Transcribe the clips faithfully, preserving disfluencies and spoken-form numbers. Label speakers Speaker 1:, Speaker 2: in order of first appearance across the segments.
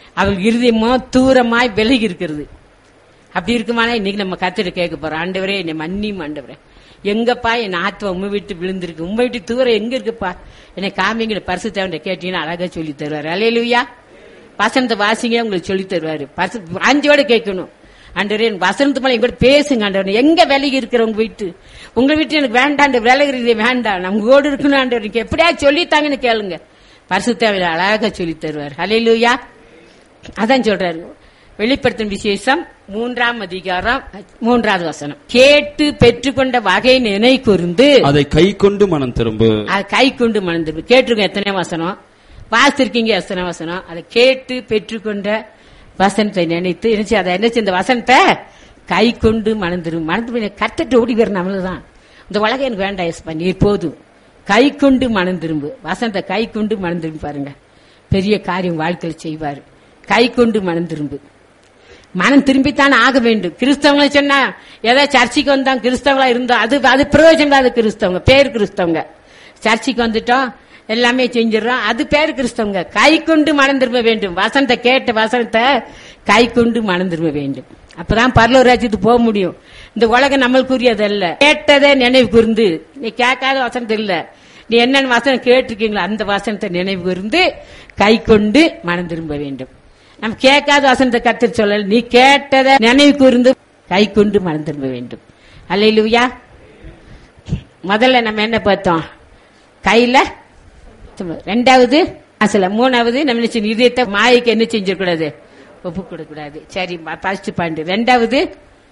Speaker 1: அவள் இருதயமோ தூரமாய் விலகி இருக்கிறது. அப்படி இருக்குமானா இன்னைக்கு நம்ம கத்திட்டு கேட்க போறோம், ஆண்டவரே என்னை மன்னியும் ஆண்டவரே, எங்கப்பா என் ஆத்மா உண்மை விட்டு விழுந்திருக்கு, உண்மை விட்டு தூரம் எங்க இருக்குப்பா, என்னை காமிங்கிற பரிசு தேவன் கேட்டீங்கன்னா அழகா சொல்லி தருவாரு. அல்லேலூயா. வசனத்தை வாசிங்க, உங்களுக்கு சொல்லி தருவாரு. பரிசு அஞ்சோட கேட்கணும், ஆண்டவரே வசனத்து மேல எங்க பேசுங்க ஆண்டவரே, எங்க விலகி இருக்கிற உங்க வீட்டு உங்க வீட்டு எனக்கு வேண்டாம், விலகிறதே வேண்டாம், நம்ம கூட இருக்கணும் ஆண்டவர், எப்படியா சொல்லித்தாங்கன்னு கேளுங்க, பரிசு தேவையில அழகா சொல்லி தருவார். அல்லேலூயா. அதான் சொல்றாரு வெளிப்படுத்தும் விசேஷம் மூன்றாம் அதிகாரம் மூன்றாவது வசனம், கேட்டு பெற்றுக்கொண்ட வகை நினை கூர்ந்து
Speaker 2: அதை கை கொண்டு மனம் திரும்பு.
Speaker 1: அதை கை கொண்டு மனம் திரும்பு. கேட்டிருக்கோம் எத்தனை வசனம் வாசிருக்கீங்க, எத்தனை வசனம். அதை கேட்டு பெற்றுக்கொண்ட வசனத்தை நினைத்து நினைச்சு அதை என்ன இந்த வசனத்தை கை கொண்டு மனம் திரும்பு. மனம் திரும்ப கத்துட்டு ஓடி வர நம்மளதான் இந்த உலகம் எனக்கு வேண்டாம் எஸ் பண்ணி போதும், கை கொண்டு மனம் திரும்பு. வசனத்தை கை கொண்டு மனம் திரும்பி பாருங்க, பெரிய காரியம் வாழ்க்கையில் செய்வாரு. கை கொண்டு மனம் திரும்பு. மனம் திரும்பித்தான் ஆக வேண்டும். கிறிஸ்தவங்களை சொன்னா ஏதோ சர்ச்சைக்கு வந்தோம் கிறிஸ்தவங்களா இருந்தோம், அது அது பிரயோஜனம் தான். அது கிறிஸ்தவங்க பேர் கிறிஸ்தவங்க, சர்ச்சைக்கு வந்துட்டோம் எல்லாமே செஞ்சிடறோம், அது பேர் கிறிஸ்தவங்க. கை கொண்டு மனம் திரும்ப வேண்டும். வசனத்தை கேட்ட வசனத்தை கை கொண்டு மனம் திரும்ப வேண்டும். அப்பதான் பரலோக ராஜ்யத்துக்கு போக முடியும். இந்த உலகம் நம்மளுக்குரியது அல்ல. கேட்டதே நினைவு கூர்ந்து, நீ கேட்காத வசனத்தை இல்ல, நீ என்னென்ன வசனம் கேட்டிருக்கீங்களோ அந்த வசனத்தை நினைவு கூர்ந்து கை கொண்டு மனம் திரும்ப வேண்டும். நம்ம கேட்காத வசனத்தை கர்த்தர் சொல்லல, நீ கேட்டதை நினைவு கூர்ந்து கை கொண்டு மனம் திரும்ப வேண்டும். அல்லேலூயா. முதல்ல நம்ம என்ன பார்த்தோம், கையில. ரெண்டாவது அசல. மூணாவது நம்ம இதயத்தை மாயைக்கு என்ன செஞ்சிடக்கூடாது, ஒப்பு கொடுக்கூடாது. சரி, ஃபர்ஸ்ட் பாயிண்ட். ரெண்டாவது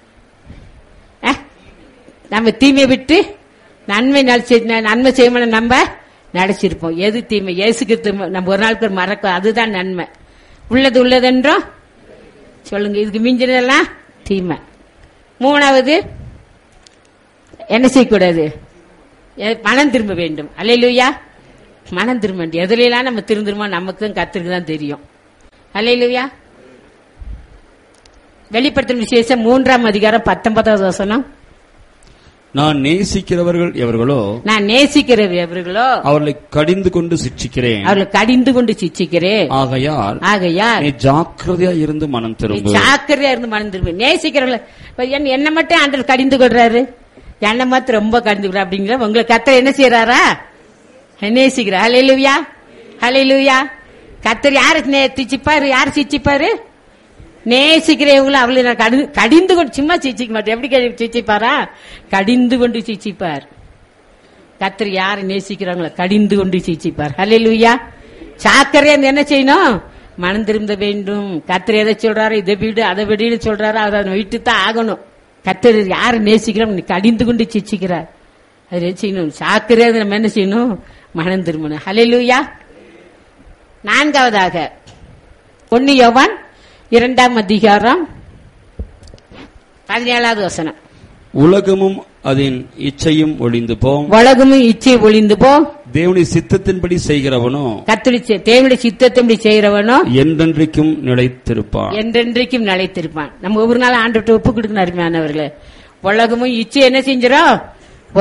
Speaker 1: நம்ம தீமை விட்டு நன்மை நன்மை செய்யணும், நம்ம நடிச்சிருப்போம். எது தீமை இயேசுக்கு நம்ம ஒரு நாளுக்கு மறக்கும், அதுதான் நன்மை. உள்ளது உள்ளதென்றோம் சொல்லுங்க, இதுக்கு மிஞ்சினதெல்லாம் தீமை. மூணாவது என்ன செய்யக்கூடாது, மனம் திரும்ப வேண்டும். அல்லேலூயா. மனம் திரும்ப வேண்டும். எதுலாம் நம்ம திருந்துருமோ நமக்கு கத்திற்கு தான் தெரியும். அல்லேலூயா. வெளிப்படுத்தும் விசேஷம் மூன்றாம் அதிகாரம் பத்தொன்பதாவது வசனம்,
Speaker 2: நான் நேசிக்கிறவர்கள் எவர்களோ
Speaker 1: நான் நேசிக்கிறவர் எவர்களோ
Speaker 2: அவர்களை கடிந்து கொண்டு சிட்சிக்கிறேன்
Speaker 1: அவர்களை கடிந்து கொண்டு சிட்சிக்கிறேன்.
Speaker 2: ஆகையால்
Speaker 1: ஆகையால்
Speaker 2: நீ ஜாக்கிரதையா இருந்து மனம் திரும்பு.
Speaker 1: ஜாக்கிரதையா இருந்து மனம் திரும்பு. நேசிக்கிறவர்கள் என்ன மட்டும் ஆண்டவர் கடிந்து கொள்றாரு, என்ன மாத்திரம் ரொம்ப கடிந்து கொள்ற அப்படிங்கிற உங்களை கர்த்தர் என்ன செய்யறாரா, நேசிக்கிறார். ஹல்லேலூயா. ஹல்லேலூயா. கர்த்தர் யாருக்கு சிச்சிப்பாரு, யாரு சிச்சிப்பாரு, நேசிக்கிறவங்களும் அவளை நான் கடிந்து கொண்டு சும்மா சிச்சிக்க மாட்டேன். எப்படி சிச்சிப்பாரா, கடிந்து கொண்டு சிச்சிப்பார். கர்த்தர் யாரை நேசிக்கிறாங்களோ கடிந்து கொண்டு சிச்சிப்பார். ஹல்லேலூயா. சாக்கரையா என்ன செய்யணும், மனம் திரும்ப வேண்டும். கர்த்தர் எதை சொல்றாரு, இதை வீடு அதை விடு சொல்றாரு, அதை விட்டு தான் ஆகணும். கர்த்தர் யாரை நேசிக்கிறோம் கடிந்து கொண்டு சிச்சிக்கிறார், அது என்ன செய்யணும், சாக்கரையா நம்ம என்ன செய்யணும், மனம் திரும்பணும். ஹல்லேலூயா. நான்காவதாக ஒன்னு யோவான் இரண்டாம் அதிகாரம் பதினேழாவது வசனம்,
Speaker 2: உலகமும் அதன் இச்சையும் ஒளிந்து போம்,
Speaker 1: உலகமும் இச்சை ஒளிந்து போம்,
Speaker 2: தேவனுடைய சித்தத்தின்படி செய்கிறவனோ
Speaker 1: கர்த்தருடைய தேவனுடைய சித்தத்தின்படி செய்கிறவனோ
Speaker 2: என்றென்றைக்கும் நிலைத்திருப்பான்.
Speaker 1: என்றென்றைக்கும் நிலைத்திருப்பான். நம்ம ஒவ்வொரு நாள் ஆண்டவர்கிட்ட ஒப்பு கொடுக்கணும். அருமையானவர்களே, உலகமும் இச்சை என்ன செஞ்சிடும்,